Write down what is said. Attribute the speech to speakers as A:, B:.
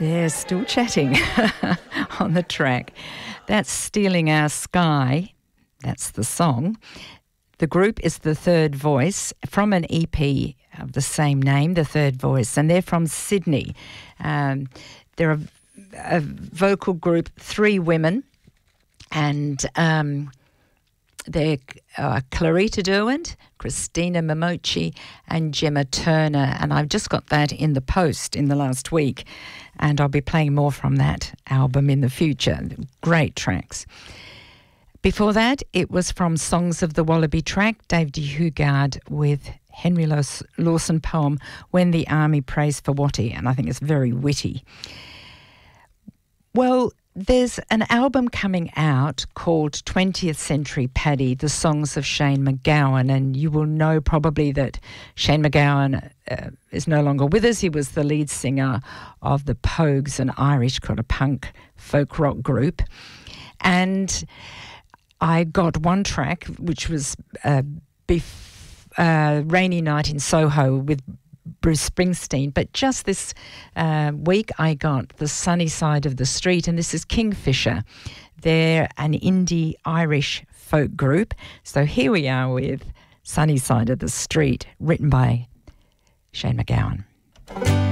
A: They're still chatting on the track. That's Stealing Our Sky. That's the song. The group is The Third Voice from an EP of the same name, The Third Voice, and they're from Sydney. They're a vocal group, 3 women, and they're Clarita Derwent, Christina Momochi and Gemma Turner, and I've just got that in the post in the last week, and I'll be playing more from that album in the future. Great tracks. Before that, it was from Songs of the Wallaby track, Dave de Hugard with Henry Lawson poem, When the Army Prays for Watty, and I think it's very witty. Well, there's an album coming out called 20th Century Paddy, The Songs of Shane MacGowan, and you will know probably that Shane MacGowan is no longer with us. He was the lead singer of the Pogues, an Irish kind of punk folk rock group. And I got one track, which was Rainy Night in Soho with Bruce Springsteen, but just this week I got The Sunny Side of the Street, and this is Kingfisher. They're an indie Irish folk group. So here we are with Sunny Side of the Street, written by Shane MacGowan.